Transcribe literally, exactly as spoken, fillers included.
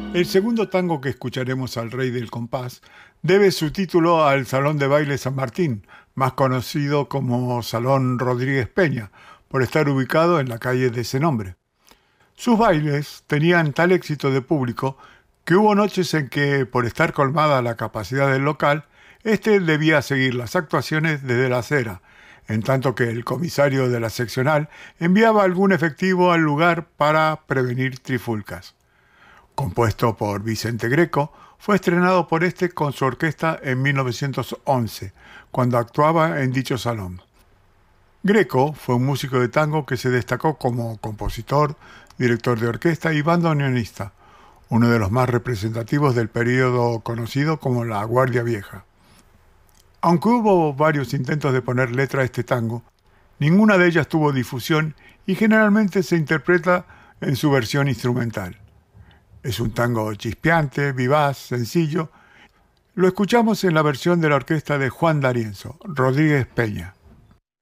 El segundo tango que escucharemos al Rey del Compás debe su título al Salón de Baile San Martín, más conocido como Salón Rodríguez Peña, por estar ubicado en la calle de ese nombre. Sus bailes tenían tal éxito de público que hubo noches en que, por estar colmada la capacidad del local, éste debía seguir las actuaciones desde la acera, en tanto que el comisario de la seccional enviaba algún efectivo al lugar para prevenir trifulcas. Compuesto por Vicente Greco, fue estrenado por este con su orquesta en mil novecientos once, cuando actuaba en dicho salón. Greco fue un músico de tango que se destacó como compositor, director de orquesta y bandoneonista, uno de los más representativos del período conocido como la Guardia Vieja. Aunque hubo varios intentos de poner letra a este tango, ninguna de ellas tuvo difusión y generalmente se interpreta en su versión instrumental. Es un tango chispeante, vivaz, sencillo. Lo escuchamos en la versión de la orquesta de Juan D'Arienzo, Rodríguez Peña.